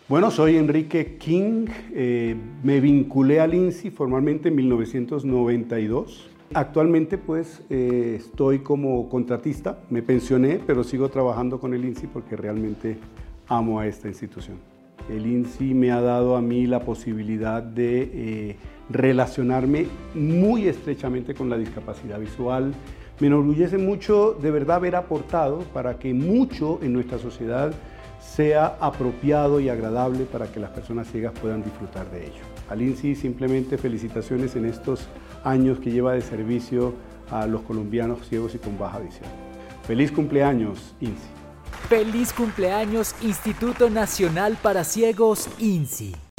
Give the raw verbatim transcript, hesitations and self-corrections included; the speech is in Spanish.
Bueno, soy Enrique King, eh, me vinculé al INSI formalmente en mil novecientos noventa y dos. Actualmente pues eh, estoy como contratista, me pensioné, pero sigo trabajando con el INSI porque realmente amo a esta institución. El INSI me ha dado a mí la posibilidad de eh, relacionarme muy estrechamente con la discapacidad visual. Me enorgullece mucho de verdad haber aportado para que mucho en nuestra sociedad sea apropiado y agradable para que las personas ciegas puedan disfrutar de ello. Al INSI simplemente felicitaciones en estos años que lleva de servicio a los colombianos ciegos y con baja visión. ¡Feliz cumpleaños, INSI! ¡Feliz cumpleaños, Instituto Nacional para Ciegos, INSI!